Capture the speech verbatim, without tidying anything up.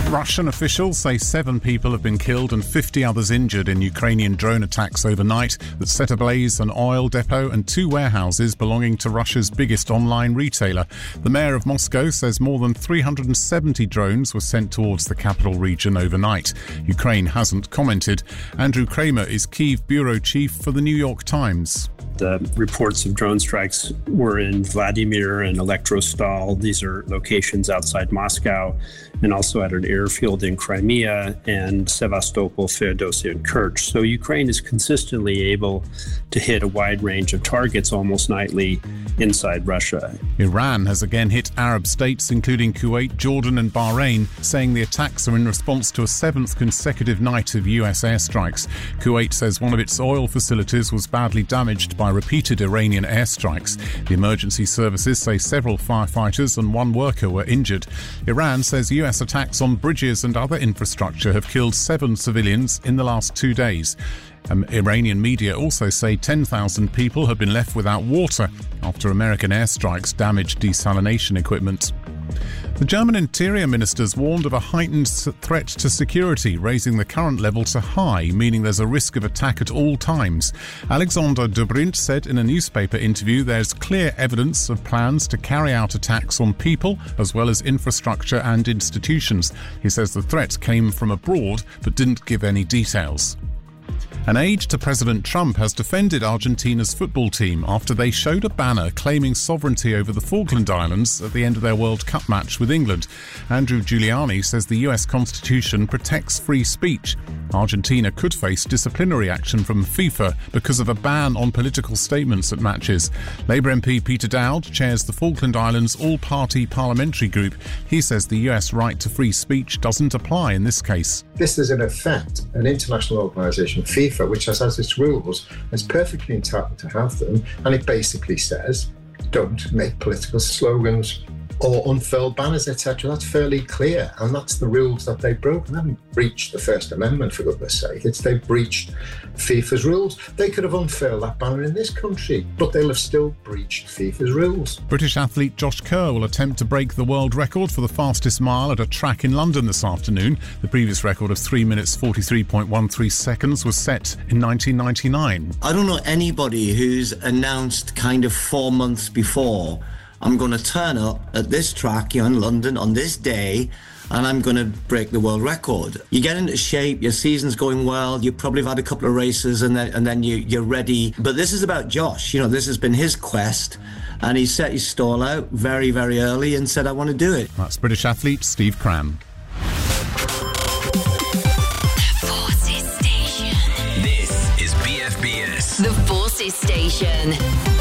Russian officials say seven people have been killed and fifty others injured in Ukrainian drone attacks overnight that set ablaze an oil depot and two warehouses belonging to Russia's biggest online retailer. The mayor of Moscow says more than three hundred seventy drones were sent towards the capital region overnight. Ukraine hasn't commented. Andrew Kramer is Kyiv bureau chief for the New York Times. The reports of drone strikes were in Vladimir and Elektrostal. These are locations outside Moscow, and also at an airfield in Crimea and Sevastopol, Feodosia, and Kerch. So Ukraine is consistently able to hit a wide range of targets almost nightly inside Russia. Iran has again hit Arab states, including Kuwait, Jordan and Bahrain, saying the attacks are in response to a seventh consecutive night of U S airstrikes. Kuwait says one of its oil facilities was badly damaged by repeated Iranian airstrikes. The emergency services say several firefighters and one worker were injured. Iran says U S attacks on bridges and other infrastructure have killed seven civilians in the last two days. Um, Iranian media also say ten thousand people have been left without water after American airstrikes damaged desalination equipment. The German Interior Ministers warned of a heightened threat to security, raising the current level to high, meaning there's a risk of attack at all times. Alexander Dobrindt said in a newspaper interview there's clear evidence of plans to carry out attacks on people as well as infrastructure and institutions. He says the threat came from abroad but didn't give any details. An aide to President Trump has defended Argentina's football team after they showed a banner claiming sovereignty over the Falkland Islands at the end of their World Cup match with England. Andrew Giuliani says the U S Constitution protects free speech. Argentina could face disciplinary action from FIFA because of a ban on political statements at matches. Labour M P Peter Dowd chairs the Falkland Islands All-Party Parliamentary Group. He says the U S right to free speech doesn't apply in this case. This is in effect an international organisation, FIFA, which has, has its rules, is perfectly entitled to have them, and it basically says don't make political slogans or unfurl banners, et cetera. That's fairly clear, and that's the rules that they broke. They haven't breached the First Amendment, for goodness sake. It's they've breached FIFA's rules. They could have unfurled that banner in this country, but they'll have still breached FIFA's rules. British athlete Josh Kerr will attempt to break the world record for the fastest mile at a track in London this afternoon. The previous record of three minutes forty-three point one three seconds was set in nineteen ninety-nine. I don't know anybody who's announced kind of four months before, I'm going to turn up at this track here in London on this day and I'm going to break the world record. You get into shape, your season's going well, you probably have had a couple of races and then and then you, you're ready. But this is about Josh. You know, this has been his quest and he set his stall out very, very early and said, I want to do it. That's British athlete Steve Cram. The Forces Station. This is B F B S. The Forces Station.